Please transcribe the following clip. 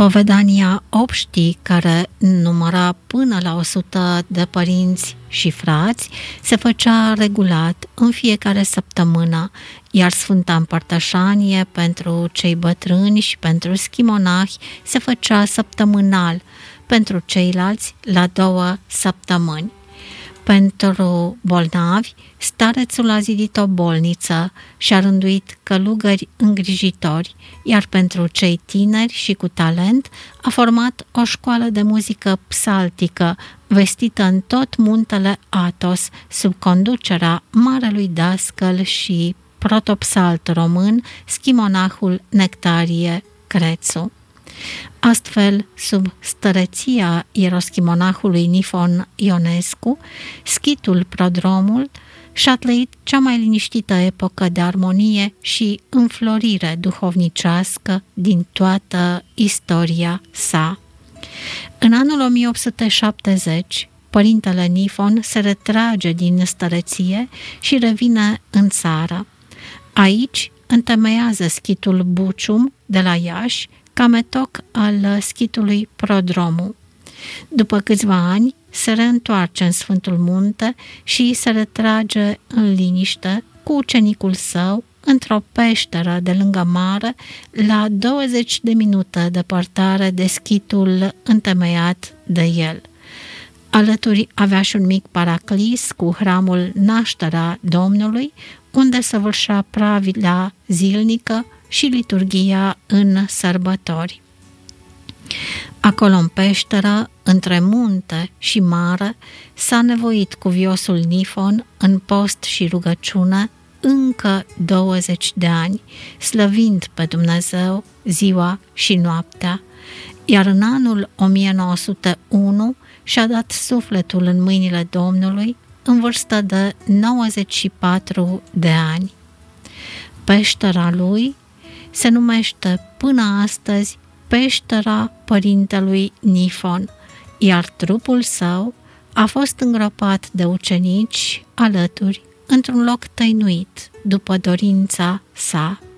Spovedania obștii, care număra până la 100 de părinți și frați, se făcea regulat în fiecare săptămână, iar Sfânta Împărtășanie pentru cei bătrâni și pentru schimonahi se făcea săptămânal, pentru ceilalți la 2 săptămâni. Pentru bolnavi, starețul a zidit o bolniță și a rânduit călugări îngrijitori, iar pentru cei tineri și cu talent a format o școală de muzică psaltică, vestită în tot muntele Athos, sub conducerea marelui dascăl și protopsalt român, schimonahul Nectarie Crețu. Astfel, sub stăreția ieroschimonahului Nifon Ionescu, schitul Prodromul și-a trăit cea mai liniștită epocă de armonie și înflorire duhovnicească din toată istoria sa. În anul 1870, părintele Nifon se retrage din stăreție și revine în țară. Aici întemeiază schitul Bucium de la Iași, ca metoc al schitului Prodromul. După câțiva ani, se reîntoarce în Sfântul Munte și se retrage în liniște cu ucenicul său într-o peșteră de lângă mare, la 20 de minute departare de schitul întemeiat de el. Alături avea și un mic paraclis cu hramul Nașterea Domnului, unde săvârșea pravila zilnică și liturghia în sărbători. Acolo în peșteră, între munte și mare, s-a nevoit cuviosul Nifon în post și rugăciune încă 20 de ani, slăvind pe Dumnezeu ziua și noaptea, iar în anul 1901 și-a dat sufletul în mâinile Domnului în vârstă de 94 de ani. Peștera lui se numește până astăzi Peștera Părintelui Nifon, iar trupul său a fost îngropat de ucenici alături într-un loc tăinuit după dorința sa.